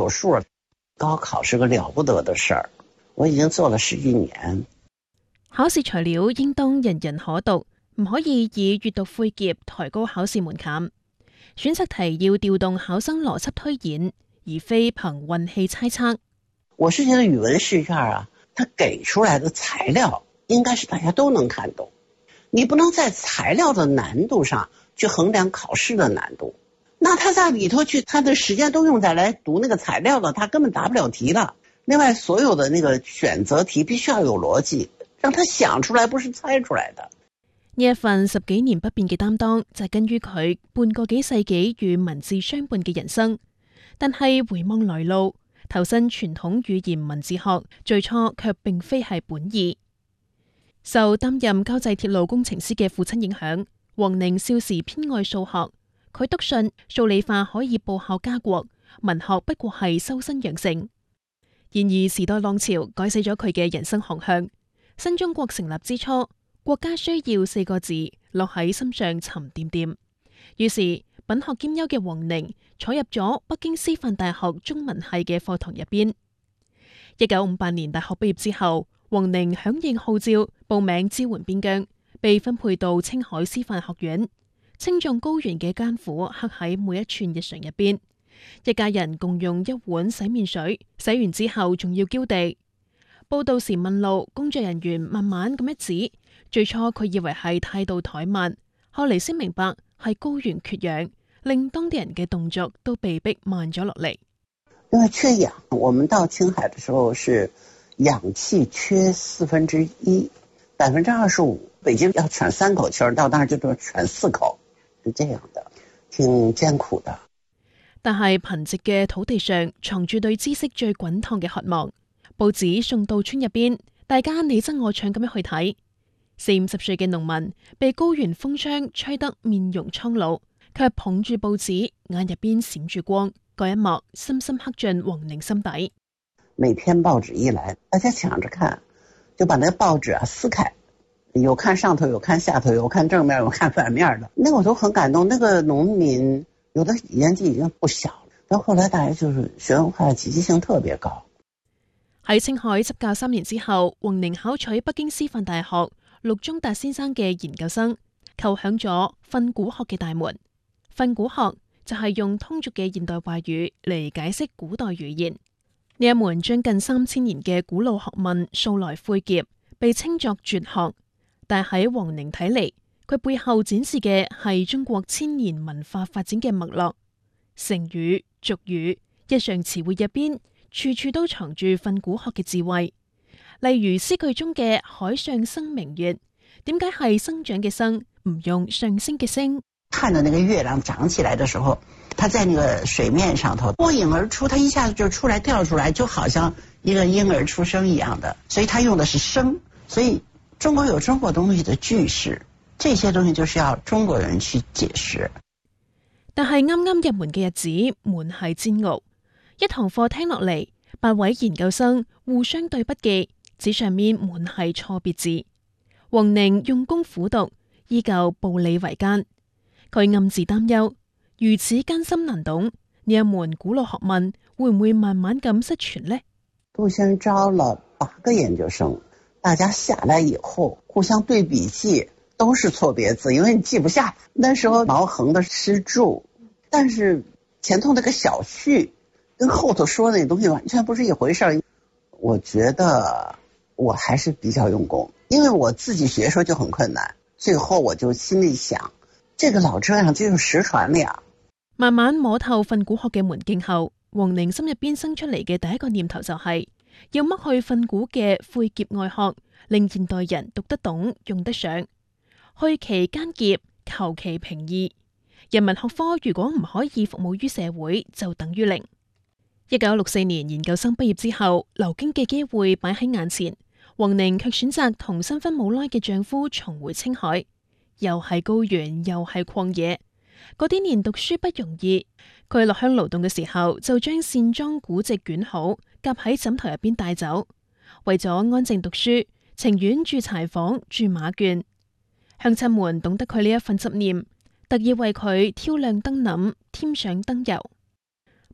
數了。高考是個了不得的事兒，我已經做了10幾年。 考試材料應當人人可讀，唔可以以閱讀晦澀抬高考試門檻。選擇題要調動考生邏輯推演，而非憑運氣猜測。 我是覺得語文試卷啊，它給出來的材料應該是大家都能看懂，你不能在材料的難度上去衡量考試的難度。那他在裏頭去，他的時間都用在來讀那個材料了，他根本答不了題了。另外，所有的那個選擇題必須要有邏輯，讓他想出來，不是猜出來的。 呢一份10幾年不變嘅擔當，就根於佢半個幾世紀與文字相伴嘅人生。但係回望來路，投身傳統語言文字學，最初卻並非係本意。受擔任交際鐵路工程師嘅父親影響，王寧少時偏愛數學。佢篤信數理化可以報效家國，文學不過係修身養性。然而時代浪潮改寫咗佢嘅人生航向。新中國成立之初，國家需要4個字落喺心上沉甸甸。於是品學兼優嘅王寧坐入咗北京師範大學中文系嘅課堂入邊。1958年大學畢業之後，王寧響應號召報名支援邊疆，被分配到青海師範學院。青藏高原嘅艱苦刻喺每一寸日常入邊，一家人共用一碗洗面水，洗完之後仲要澆地。報到時問路，工作人員慢慢咁一指，最初佢以為係態度怠慢，後嚟先明白係高原缺氧，令當地人嘅動作都被逼慢咗落嚟。 因為缺氧，我們到青海的時候是氧氣缺1/4，25%，北京要喘3口氣兒，到那兒就都喘4口。是這樣的，挺艱苦的。 但係貧瘠嘅土地上藏住對知識最滾燙嘅渴望。報紙送到村入邊，大家你爭我搶咁樣去睇。40-50歲嘅農民被高原風霜吹得面容蒼老，卻捧住報紙，眼入邊閃住光。嗰一幕深深刻進王寧心底。 每篇報紙一來，大家搶着看，就把那個報紙撕開。有看上頭，有看下頭，有看正面，有看反面的。那我都很感動。那個農民有的年紀已經不小了，但後來大家就是學文化積極性特別高。 喺青海執教3年之後，王寧考取北京師範大學陸宗達先生嘅研究生，叩響咗訓詁學嘅大門。訓詁學就係用通俗嘅現代話語嚟解釋古代語言。呢一門將近3000年嘅古老學問，素來晦澀，被稱作絕學。但喺王寧睇嚟，佢背後展示嘅係中國千年文化發展嘅脈絡。成語、俗語、日常詞彙入邊，處處都藏住訓詁學嘅智慧。例如詩句中嘅海上生明月，點解係生長嘅生，唔用上升嘅升？ 看到那個月亮長起來的時候，它在那個水面上頭脫穎而出，它一下子就出來跳出來，就好像一個嬰兒出生一樣的，所以它用的是生。所以中國有中國東西的句式，這些東西就是要中國人去解釋。 但係啱啱入門嘅日子，滿係煎熬。一堂課聽落嚟，8位研究生互相對筆記，紙上面滿係錯別字。王寧用功苦讀，依舊步履維艱。佢暗自擔憂，如此艱深難懂，呢一門古老學問會唔會慢慢咁失傳呢？ 杜先招了8個研究生，大家下來以後互相對筆記，都是錯別字，因為你記不下。那時候毛橫的詩注，但是前頭那個小序跟後頭說的那東西完全不是一回事。我覺得我還是比較用功，因為我自己學的時候就很困難，最後我就心裡想，這個老這樣就實傳了呀。 慢慢摸透訓詁學嘅門徑後，王寧心入邊生出嚟嘅第一個念頭就係要剝去訓詁嘅晦澀外殼，令現代人讀得懂、用得上，去其艱澀，求其平易。人文學科如果唔可以服務於社會，就等於零。1964年研究生畢業之後，流經嘅機會擺喺眼前，王寧卻選擇同新婚冇耐嘅丈夫重回青海，又係高原，又係曠野。嗰啲年讀書不容易，佢落鄉勞動嘅時候，就將線裝古籍捲好，夾喺枕頭入邊帶走。為咗安靜讀書，情願住柴房、住馬圈。鄉親們懂得佢呢一份執念，特意為佢挑亮燈籠，添上燈油。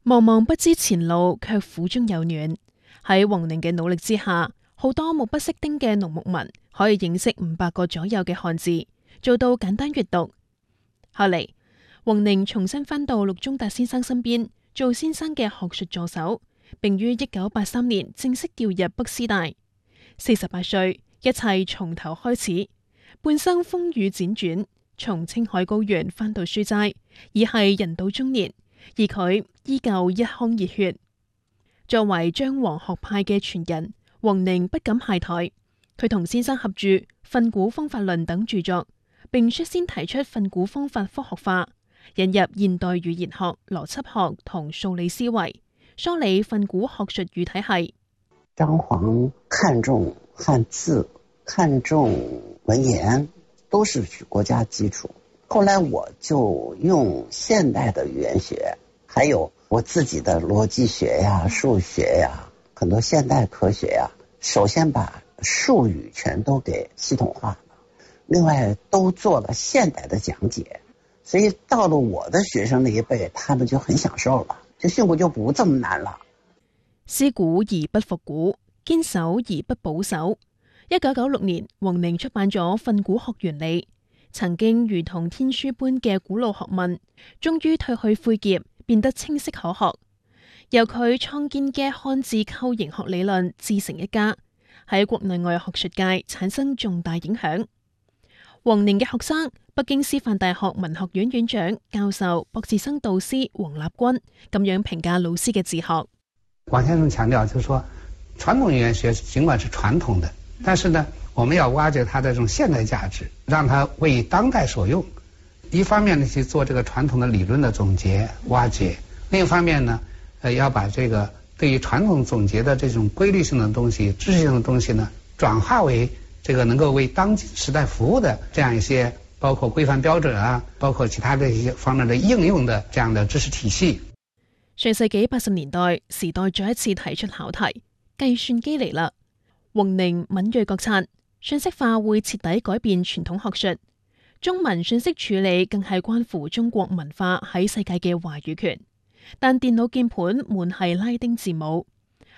茫茫不知前路，卻苦中有暖。喺王寧嘅努力之下，好多目不識丁嘅農牧民可以認識500個左右嘅漢字，做到簡單閱讀。後嚟，王寧重新返到陸宗達先生身邊，做先生嘅學術助手，並於1983年正式調入北師大。48歲，一切從頭開始。半生風雨輾轉，從青海高原返到書齋，已係人到中年，而佢依舊一腔熱血。作為張黃學派嘅傳人，王寧不敢懈怠，佢同先生合著《訓詁方法論》等著作，並率先提出訓詁方法科學化，引入現代語言學、邏輯學同數理思維，梳理訓詁學術語體系。 張黃看重漢字，看重文言，都是國家基礎。後來我就用現代的語言學，還有我自己的邏輯學呀、數學呀、很多現代科學呀，首先把術語全都給系統化了，另外都做了現代的講解，所以到了我的學生那一輩，他們就很享受了，就訓詁就不這麼難了。 思古而不復古，堅守而不保守。1996年，王寧出版咗《訓詁學原理》，曾經如同天書般嘅古老學問，終於褪去晦澀，變得清晰可學。由佢創建嘅漢字構形學理論自成一家，喺國內外學術界產生重大影響。王寧嘅學生，北京師範大學文學院院長、教授、博士生導師王立軍咁樣評價老師嘅自學。 王先生強調，就是說傳統語言學儘管是傳統的，但是呢，我們要挖掘它的這種現代價值，讓它為當代所用。一方面呢，去做這個傳統的理論的總結挖掘；另一方面呢，要把這個對於傳統總結的這種規律性的東西、知識性的東西呢，轉化為這個能夠為當今時代服務的這樣一些，包括規範標準啊，包括其他的一些方面的應用的這樣的知識體系。 上世紀80年代，時代再一次提出考題，計算機嚟啦。王寧敏銳覺察，信息化會徹底改變傳統學術，中文信息處理更係關乎中國文化喺世界嘅話語權。但電腦鍵盤滿係拉丁字母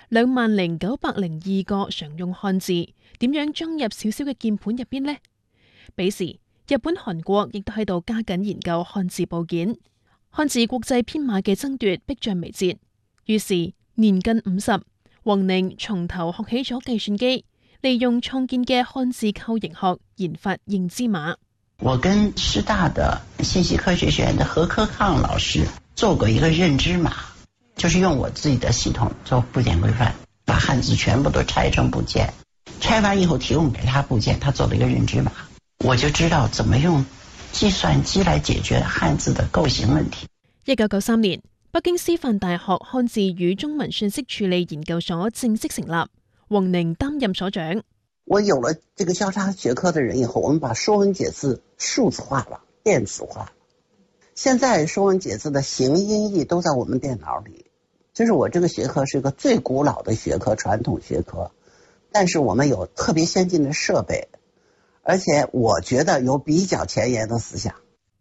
，20,902個常用漢字，點樣裝入小小嘅鍵盤入邊呢？彼時，日本、韓國亦都喺度加緊研究漢字部件，漢字國際編碼嘅爭奪迫在眉睫。於是年近50，王寧從頭學起咗計算機，利用創建嘅漢字構形學研發認知碼。 我跟師大的信息科學學院的何科抗老師做過一個認知碼，就是用我自己的系統做部件規範，把漢字全部都拆成部件，拆完以後提供給他部件，他做了一個認知碼，我就知道怎麼用計算機來解決漢字的構形問題。 1993年，北京師範大學漢字與中文信息處理研究所正式成立，王寧擔任所長。 我有了這個交叉學科的人以後，我們把說文解字數字化了，電子化了。現在說文解字的形音義都在我們電腦裡。就是我這個學科是一個最古老的學科，傳統學科，但是我們有特別先進的設備，而且我覺得有比較前沿的思想。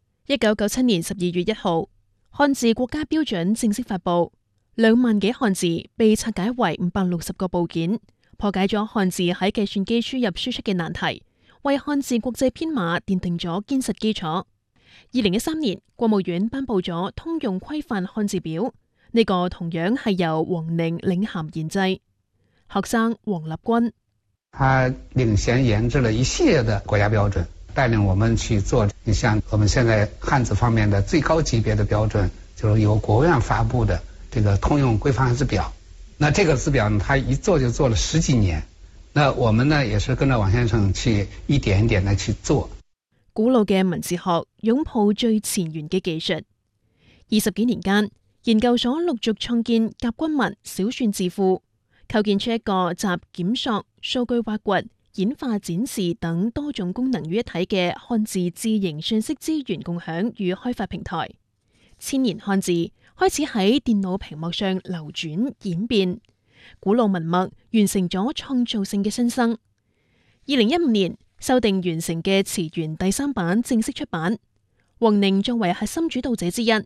1997年12月1號，漢字國家標準正式發布，2萬幾漢字被拆解為560個部件，破解咗漢字喺計算機輸入輸出嘅難題，為漢字國際編碼奠定咗堅實基礎。2013年，國務院頒布咗通用規範漢字表，呢個同樣係由王寧領銜研製。學生王立軍， 他領銜研製了一系列的國家標準，帶領我們去做。你像我們現在漢字方面的最高級別的標準，就是由國務院發布的這個通用規範漢字表。那這個字表呢，他一做就做了10幾年。那我們呢，也是跟着王先生去一點一點的去做。 古老嘅文字學擁抱最前沿嘅技術。20幾年間，研究所陸續創建甲骨文小篆字庫，構建出一個集檢索、數據挖掘、演化展示等多種功能於一體嘅漢字字形信息資源共享與開發平台。千年漢字開始喺電腦屏幕上流轉演變，古老文墨完成咗創造性嘅新生。2015年修訂完成嘅詞源第3版正式出版。王寧作為核心主導者之一，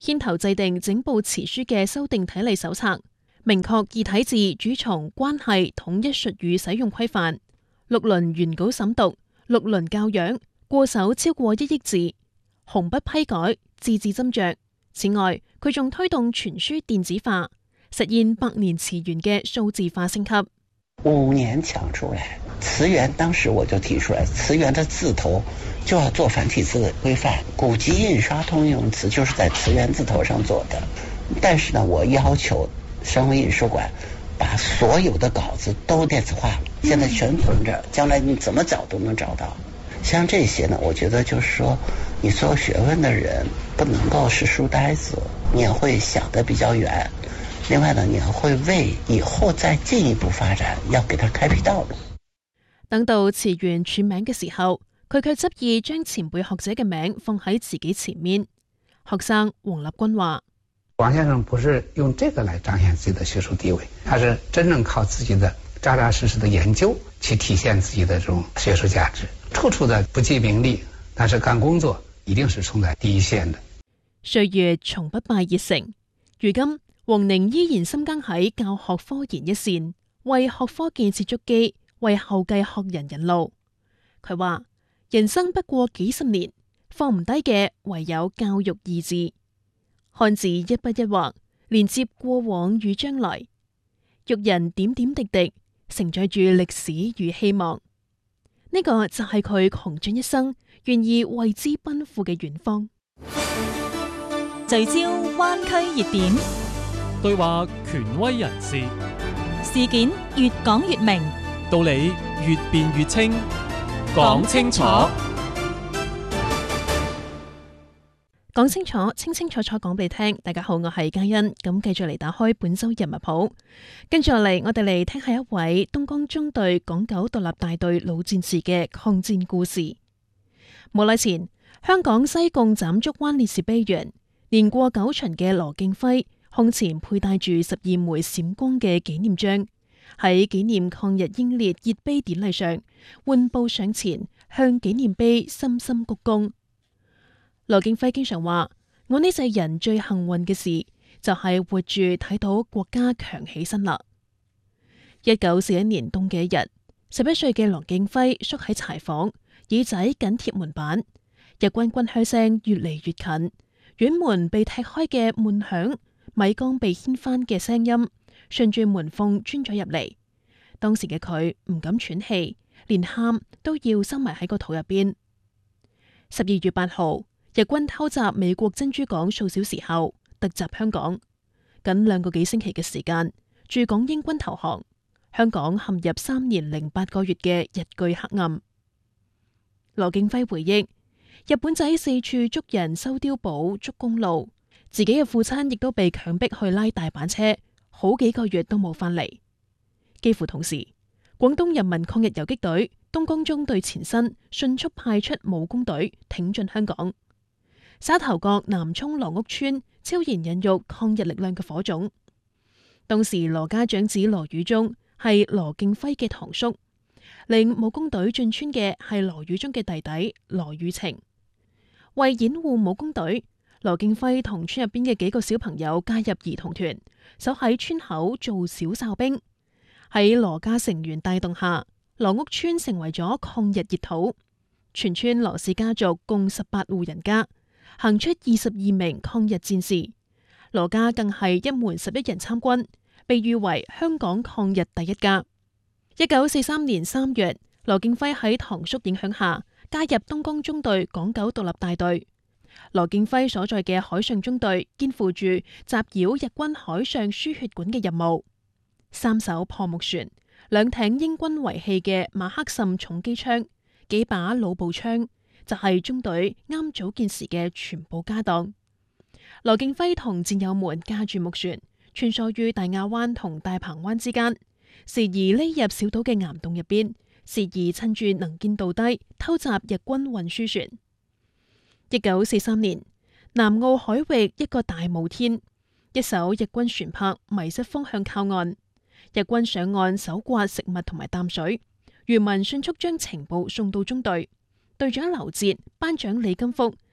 牽頭制定整部詞書嘅修訂體例手冊，明確異體字、主從、關係、統一術語使用規範，6輪原稿審讀，6輪校樣，過手超過1億字，紅筆批改，字字斟酌。此外，佢仲推動全書電子化，實現百年詞源嘅數字化升級。 5年搶出來，詞源當時我就提出來，詞源的字頭就要做繁體字的規範，古籍印刷通用詞就是在詞源字頭上做的。但是呢，我要求商務印書館把所有的稿子都電子化了，現在全存着，將來你怎麼找都能找到。像這些呢，我覺得就是說，你做學問的人不能夠是書呆子，你也會想得比較遠。另外呢，你還會為以後再進一步發展，要給他開闢道路。 等到詞源署名嘅時候，佢卻執意將前輩學者嘅名放喺自己前面。學生王立軍話： 王先生不是用這個來彰顯自己的學術地位，他是真正靠自己的扎扎實實的研究去體現自己的這種學術價值，處處的不計名利，但是幹工作一定是衝在第一線的。 歲月從不敗熱誠，如今王寧依然深耕喺教學科研一線，為學科建設築基，為後繼學人引路。佢話：人生不過幾十年，放唔低嘅唯有教育二字。漢字一筆一畫，連接過往與將來，育人點點滴滴，承載住歷史與希望。呢個就係佢窮盡一生，願意為之奔赴嘅遠方。 聚焦灣區熱點， 對話權威人士， 事件越講越明， 道理越辯越清，講清楚， 講清楚，清清楚楚講俾你聽。大家好，我係嘉欣，咁繼續嚟打開本周人物譜，跟住落嚟，我哋嚟聽下一位東江中隊港九獨立大隊老戰士嘅抗戰故事。冇耐前，香港西貢斬竹灣烈士碑園，年過9旬嘅羅敬輝胸前佩戴住12枚閃光嘅紀念章，喺紀念抗日英烈熱碑典禮上，緩步上前向紀念碑深深鞠躬。羅敬輝經常話：我呢世人最幸運嘅事，就係活住睇到國家強起身啦。1941年冬嘅一日，11歲嘅羅敬輝縮喺柴房，耳仔緊貼門板，日軍軍噓聲越嚟越近，院門被踢開嘅悶響，米缸被掀翻嘅聲音，順住門縫鑽咗入嚟。當時嘅佢唔敢喘氣，連喊都要收埋喺個肚入邊。12月8號，日軍偷襲美國珍珠港數小時後，突襲香港，僅2個幾星期嘅時間，駐港英軍投降，香港陷入3年零8個月嘅日據黑暗。羅敬輝回憶，日本仔四處捉人收碉堡、捉公路，自己嘅父親亦都被強迫去拉大板車，好幾個月都冇返嚟。幾乎同時，廣東人民抗日游擊隊東江中隊前身迅速派出武工隊挺進香港。沙頭角南涌羅屋村超然孕育抗日力量嘅火種。當時羅家長子羅宇忠係羅敬輝嘅堂叔，令武工隊進村嘅係羅宇忠嘅弟弟羅宇晴。為掩護武工隊，羅敬輝同村入邊嘅幾個小朋友加入兒童團，守喺村口做小哨兵。喺羅家成員帶動下，羅屋村成為咗抗日熱土。全村羅氏家族共18戶人家，行出22名抗日戰士。羅家更係一門11人參軍，被譽為香港抗日第一家。1943年3月，羅敬輝喺堂叔影響下加入東江中隊港九獨立大隊。羅敬輝所在嘅海上中隊肩負住襲擾日軍海上輸血管嘅任務。3艘破木船、2艇英軍遺棄嘅馬克沁重機槍、幾把老步槍，就係中隊啱組建時嘅全部家當。羅敬輝同戰友們駕住木船，穿梭於大亞灣同大鵬灣之間，時而匿入小島嘅岩洞入邊，時而趁住能見度低偷襲日軍運輸船。1943年，南澳海域一個大霧天，一艘日軍船舶迷失方向靠岸，日軍上岸搜刮食物同埋淡水，漁民迅速將情報送到中隊。隊長劉哲、班長李金福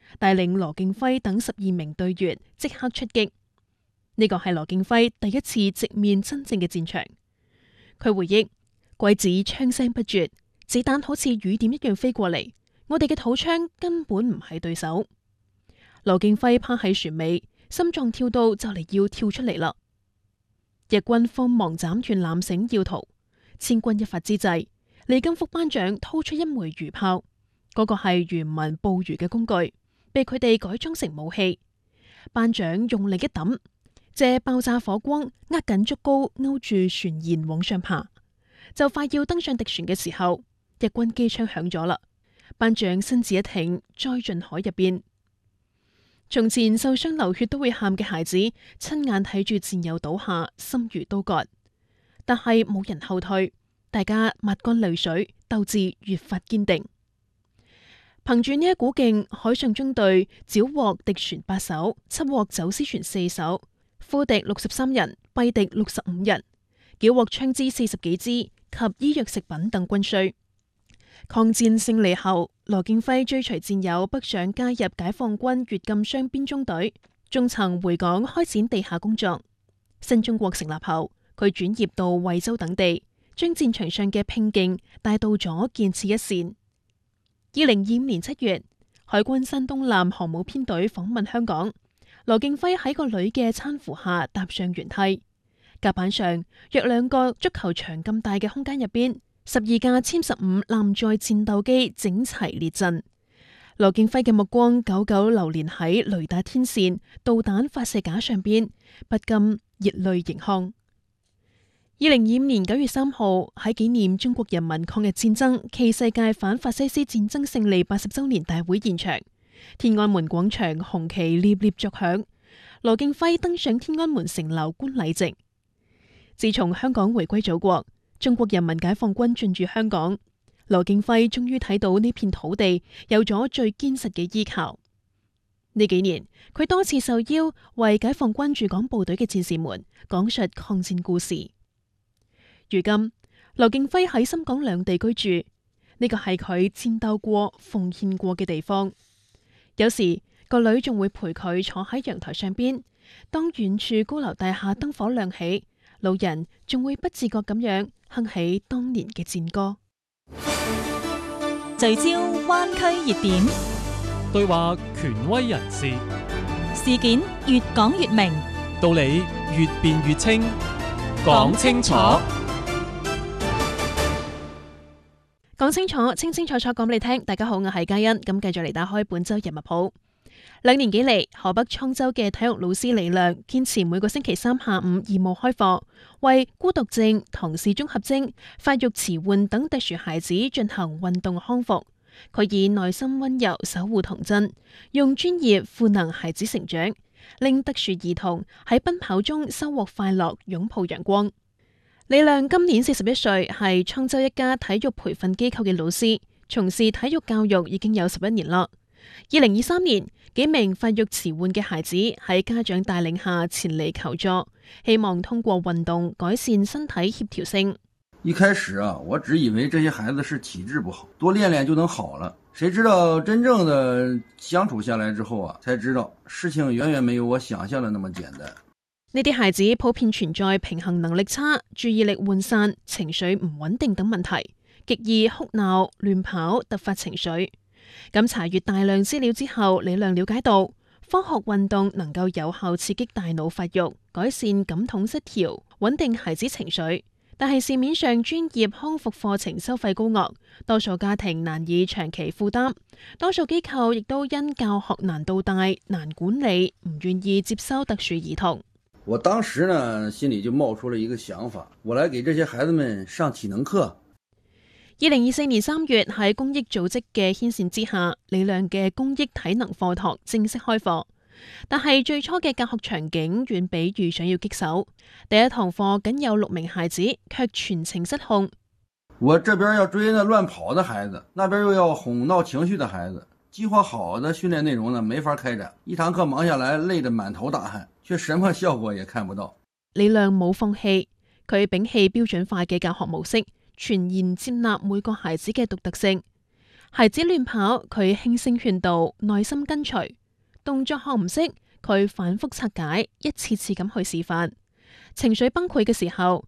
帶領羅敬輝等12名隊員即刻出擊。呢個係羅敬輝第一次直面真正嘅戰場。佢回憶，鬼子槍聲不絕，子彈好似雨點一樣飛過嚟，我哋嘅土槍根本唔係對手。羅敬輝趴喺船尾，心臟跳到就嚟要跳出嚟啦。日軍慌忙斬斷纜繩要逃，千鈞一髮之際，李金福班長掏出一枚魚炮，嗰個係漁民捕魚嘅工具，被佢哋改裝成武器。班長用力一抌，借爆炸火光握緊竹篙勾住船舷往上爬，就快要登上敵船嘅時候，日軍機槍響咗啦。班長身子一挺，栽進海入邊。從前受傷流血都會喊嘅孩子，親眼睇住戰友倒下，心如刀割。但係冇人後退，大家抹乾淚水，鬥志越發堅定。憑住呢一股勁，海上中隊繳獲敵船8艘，緝獲走私船4艘，俘敵63人，斃敵65人，繳獲槍支40幾支及醫藥食品等軍需。抗戰勝利後，羅敬輝追隨戰友北上加入解放軍粵禁雙編中隊，仲曾回港開展地下工作。新中國成立後，佢轉業到惠州等地，將戰場上嘅拼勁帶到咗建設一線。2025年7月，海軍山東艦航母編隊訪問香港，羅敬輝喺個女嘅攙扶下踏上舷梯，甲板上約2個足球場咁大嘅空間入邊，12架殲15艦載戰鬥機整齊列陣。羅敬輝嘅目光久久流連喺雷達天線、導彈發射架上邊，不禁熱淚盈眶。2025年9月3號，喺紀念中國人民抗日戰爭暨世界反法西斯戰爭勝利80週年大會現場，天安門廣場紅旗獵獵作響，羅敬輝登上天安門城樓觀禮席。自從香港回歸祖國，中國人民解放軍進駐香港，羅敬輝終於睇到呢片土地有咗最堅實嘅依靠。呢幾年，佢多次受邀為解放軍駐港部隊嘅戰士們講述抗戰故事。如今，羅敬輝喺深港兩地居住，呢個係佢戰鬥過、奉獻過嘅地方。有時個女仲會陪佢坐喺陽台上邊，當遠處高樓大廈燈火亮起，老人仲會不自覺咁樣哼起當年嘅戰歌。 聚焦灣區熱點， 對話權威人士， 事件越講越明， 道理越辯越清，講清楚。 講清楚，清清楚楚講俾你聽。大家好，我係嘉欣，咁繼續嚟打開本周人物譜。2年幾嚟，河北滄州嘅體育老師李亮堅持每個星期3下午義務開課，為孤獨症、唐氏綜合徵、發育遲緩等特殊孩子進行運動康復。佢以內心溫柔守護童真，用專業賦能孩子成長，令特殊兒童喺奔跑中收穫快樂，擁抱陽光。李亮今年41歲，係滄州一家體育培訓機構嘅老師，從事體育教育已經有11年啦。2023年，幾名發育遲緩嘅孩子喺家長帶領下前嚟求助，希望通過運動改善身體協調性。 一開始我只以為這些孩子是體質不好，多練練就能好了。誰知道真正的相處下來之後才知道事情遠遠沒有我想象的那麼簡單。 呢啲孩子普遍存在平衡能力差、注意力渙散、情緒唔穩定等問題，極易哭鬧、亂跑、突發情緒。咁查閱大量資料之後，李亮了解到，科學運動能夠有效刺激大腦發育，改善感統失調，穩定孩子情緒。但係市面上專業康復課程收費高昂，多數家庭難以長期負擔，多數機構亦都因教學難度大、難管理，唔願意接收特殊兒童。 我當時呢，心裏就冒出了一個想法，我來給這些孩子們上體能課。 2024年3月，喺公益組織嘅牽線之下，李亮嘅公益體能課堂正式開課。但係最初嘅教學場景遠比預想要棘手，第一堂課僅有6名孩子，卻全程失控。 我這邊要追那亂跑的孩子，那邊又要哄鬧情緒的孩子，計劃好的訓練內容呢，沒法開展。一堂課忙下來，累得滿頭大汗，卻什麼效果也看不到。 李亮冇放棄，佢摒棄標準化嘅教學模式，全然接納每個孩子嘅獨特性。 孩子亂跑，佢輕聲勸導，耐心跟隨。動作學唔識，佢反覆拆解，一次次咁去示範。情緒崩潰嘅時候，